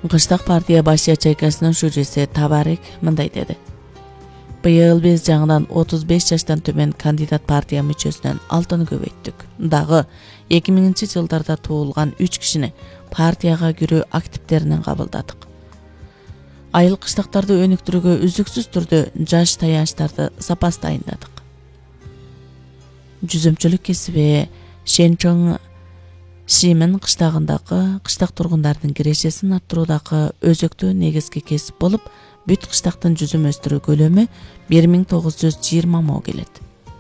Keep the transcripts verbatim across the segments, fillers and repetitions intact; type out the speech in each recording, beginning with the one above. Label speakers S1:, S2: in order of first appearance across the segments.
S1: Кыштак партия баш ячейкасынын шүүрөсү Табарик мындай деди. Быйыл биз жаңыдан отуз беш жаштан төмен кандидат партия мүчөсүнөн алтыны көбөйттүк. Дагы эки миңинчи жылдарда туулган үч кишини партияга кирүү активдеринен кабылдадык. Айыл кыштактарды өнүктүрүүгө үзүксүз түрдө жаш таянычтарды запас дайындадык. Жүзөмчүлүк кесиби Шенчоң Шимен кыштагындагы кыштак тургундардын кирешесин арттыруудагы өзөктүү негизги кесип болуп, бүт кыштактын жүзүм өстүрүү көлөмү бир миң тогуз жүз жыйырма мо келет.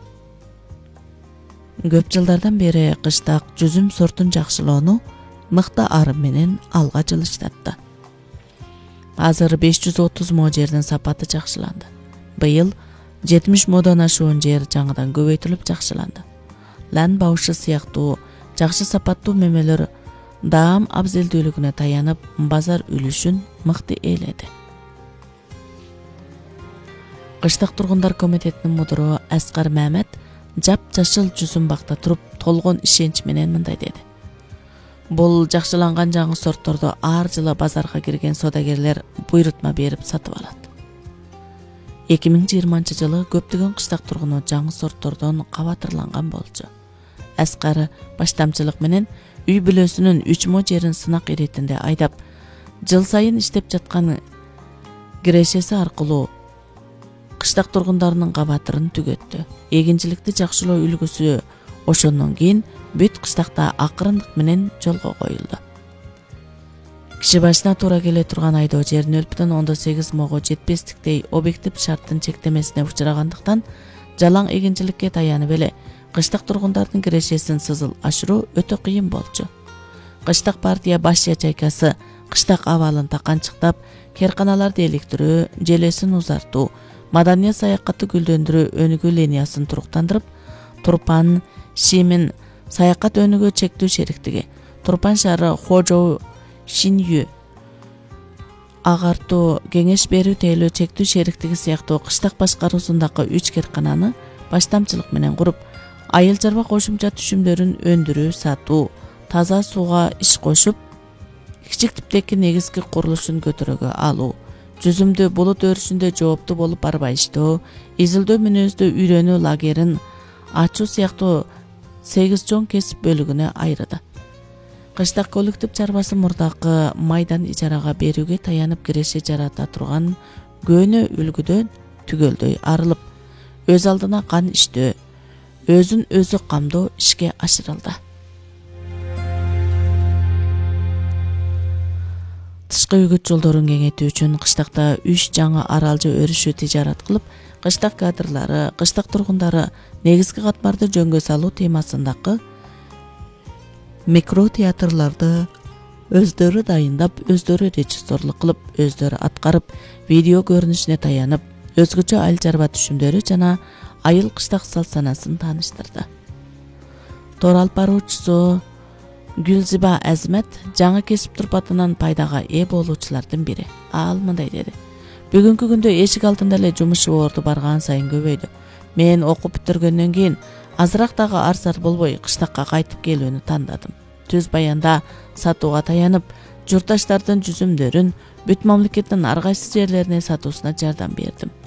S1: Көп жылдардан бери кыштак жүзүм сортун жакшылоону мыкты арым менен алга жылыштатты. Азыр беш жүз отуз мо жердин сапаты жакшыланды. Быйыл жетимиш модон ашуун жер жаңыдан көбөйтүлүп жакшыланды. Лан баушы сыяктуу жакшы сапаттуу мемелер даам абзелдүүлүгүнө таянып, базар үлүшүн мыкты ээледи. Кыштак тургундар комитетинин мудуру Аскар Мамет жап-жашыл жүзүм бакта туруп, толгон ишенч менен мындай деди. Бул жакшыланган жаңы сортторду ар жылы базарга кирген содагерлер буйрутма берип сатып алат. эки миң жыйырманчы жылы көптөгөн кыштак тургуну жаңы сорттордон кабатырланган болчу. Аскар баштамчылык менен үй бүлөсүнүн үч мо жерин сынак иретинде айдап, жыл сайын иштеп жаткан кирешеси аркылуу кыштак тургундарынын кабатырын түгөттү. Эгинчиликти жакшылоо үлгүсү ошондон кийин бүт кыштакта акырындык менен жолго коюлду. Киши башына туура келе турган айдоо жер нөл бүтүн ондон сегиз мого жетпестиктей объектив шарттын чектемесине учурагандыктан жалаң эгинчиликке таянып эле кыштак тургундардын кирешесин сызыл ашыруу өтө кыйын болчу. Кыштак партия баш ячейкасы кыштак абалын таканчыктап, керканаларды электирүү, желесин узартуу, маданий саякатты гүлдөндүрүү өнүгүү линиясын туруктандырып, Турпан Шимен саякат өнүгүү чектүү шериктиги, Турпан шаары Хожоу Шинью агартуу кеңеш берүү тейлөө чектүү шериктиги сыяктуу кыштак башкаруусундагы үч керкананы баштамчылык менен куруп, айыл чарба кошумча түшүмдөрүн өндүрүү, сатуу, таза сууга иш кошуп, кичик типтеги негизги курулушун көтөрөгө алуу, жүзүмдү булут өрүшүндө жооптуу болуп барбайыштоо, изилдөө мүнөздө үйрөнүү лагерин ачуу сыяктуу сегиз чоң кесип бөлүгүнө айырды. Кыштак коллектив чарбасы мурдакы майдан ижарага берүүгө таянып киреше жарата турган көөнө үлгүдөн түгөлдөй арылып, өз алдына кан иштөө, өзүн өзү камдоо ишке ашырылды. Тышкы үгүт жолдорун кеңейтүү үчүн кыштакта үч жаңы аралжы өрүшүү тижарат кылып, кыштак кадрлары, кыштак тургундары негизги катмарды жөнгө салуу темасындагы микро театрларды өздөрү дайындап, өздөрү режиссерлук кылып, өздөрү аткарып, видео көрүнүшүнө таянып, өзгөчө айыл чарба түшүмдөрү жана айыл кыштак салт-санасын тааныштырды. Тор алып баруучусу Гүлзиба Азмет жаңы кесип турпатынан пайдага ээ болуучулардын бири. Ал мындай деди. Бүгүнкү күндө эшик алдында эле жумуш орду барган сайын көбөйдү. Мен окуп бүтүргөндөн кийин азыраак дагы арзар болбой кыштакка кайтып келүүнү тандадым. Түз баянда сатууга таянып, журтташтардын жүзүмдөрүн бүт мамлекеттин ар кайсы жерлерине сатуусуна жардам бердим.